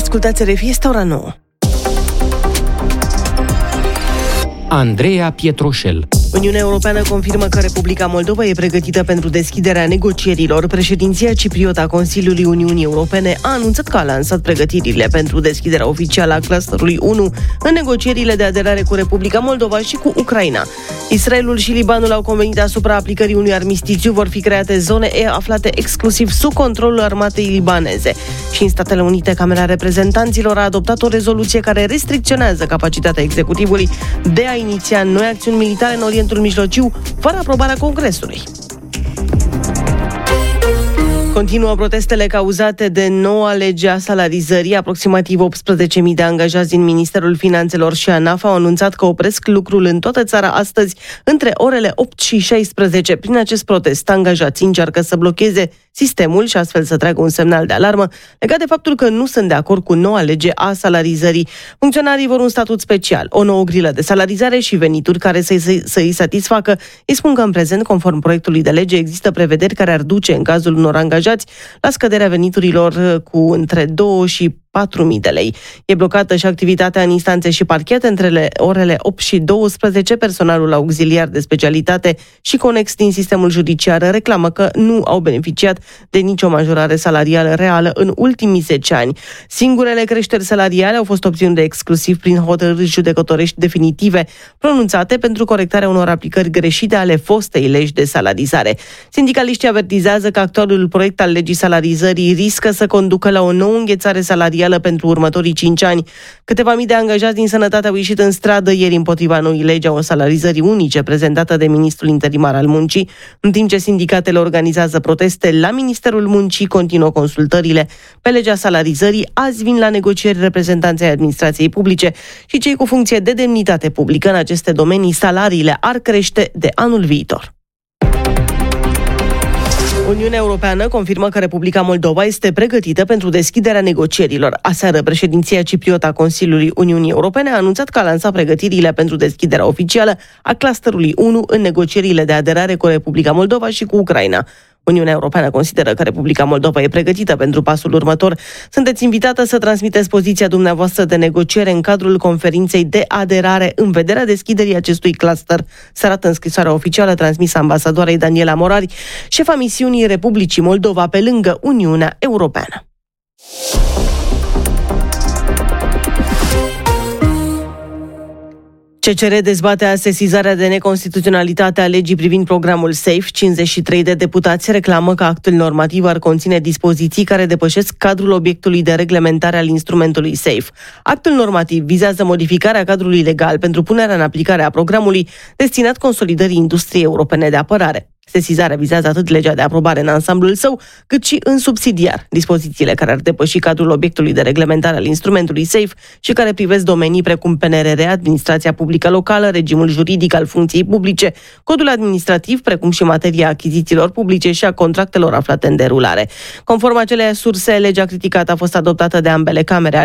Ascultați RFI, este ora 9. Andreea Pietroșel. Uniunea Europeană confirmă că Republica Moldova e pregătită pentru deschiderea negocierilor. Președinția cipriotă a Consiliului Uniunii Europene a anunțat că a lansat pregătirile pentru deschiderea oficială a clusterului 1 în negocierile de aderare cu Republica Moldova și cu Ucraina. Israelul și Libanul au convenit asupra aplicării unui armistițiu. Vor fi create zone aflate exclusiv sub controlul armatei libaneze. Și în Statele Unite, Camera Reprezentanților a adoptat o rezoluție care restricționează capacitatea executivului de a iniția noi acțiuni militare în Orientul Mijlociu, fără aprobarea Congresului. Continuă protestele cauzate de noua lege a salarizării. Aproximativ 18.000 de angajați din Ministerul Finanțelor și ANAF au anunțat că opresc lucrul în toată țara astăzi între orele 8 și 16. Prin acest protest, angajații încearcă să blocheze sistemul și astfel să tragă un semnal de alarmă legat de faptul că nu sunt de acord cu noua lege a salarizării. Funcționarii vor un statut special, o nouă grilă de salarizare și venituri care să îi satisfacă. Îi spun că în prezent, conform proiectului de lege, există prevederi care ar duce, în cazul unor angajați, la scăderea veniturilor cu între 2 și 4.000 de lei. E blocată și activitatea în instanțe și parchete între orele 8 și 12. Personalul auxiliar de specialitate și conex din sistemul judiciar reclamă că nu au beneficiat de nicio majorare salarială reală în ultimii 10 ani. Singurele creșteri salariale au fost obținute exclusiv prin hotărâri judecătorești definitive pronunțate pentru corectarea unor aplicări greșite ale fostei legi de salarizare. Sindicaliștii avertizează că actualul proiect al legii salarizării riscă să conducă la o nouă înghețare salarială pentru următorii 5 ani. Câteva mii de angajați din sănătate au ieșit în stradă ieri împotriva noii legi a salarizării unice prezentată de ministrul interimar al muncii. În timp ce sindicatele organizează proteste la Ministerul Muncii, continuă consultările pe legea salarizării. Azi vin la negocieri reprezentanții administrației publice și cei cu funcție de demnitate publică. În aceste domenii, salariile ar crește de anul viitor. Uniunea Europeană confirmă că Republica Moldova este pregătită pentru deschiderea negocierilor. Aseară, președinția cipriotă a Consiliului Uniunii Europene a anunțat că a lansat pregătirile pentru deschiderea oficială a clusterului 1 în negocierile de aderare cu Republica Moldova și cu Ucraina. Uniunea Europeană consideră că Republica Moldova e pregătită pentru pasul următor. Sunteți invitată să transmiteți poziția dumneavoastră de negociere în cadrul conferinței de aderare în vederea deschiderii acestui cluster. Se arată în scrisoarea oficială transmisă ambasadoarei Daniela Morari, șefa misiunii Republicii Moldova pe lângă Uniunea Europeană. CCR dezbate azi sesizarea de neconstituționalitate a legii privind programul SAFE. 53 de deputați reclamă că actul normativ ar conține dispoziții care depășesc cadrul obiectului de reglementare al instrumentului SAFE. Actul normativ vizează modificarea cadrului legal pentru punerea în aplicare a programului destinat consolidării industriei europene de apărare. Sesizarea vizează atât legea de aprobare în ansamblul său, cât și în subsidiar, dispozițiile care ar depăși cadrul obiectului de reglementare al instrumentului SAFE și care privesc domenii precum PNRR, administrația publică locală, regimul juridic al funcției publice, codul administrativ, precum și materia achizițiilor publice și a contractelor aflate în derulare. Conform acelei surse, legea criticată a fost adoptată de ambele camere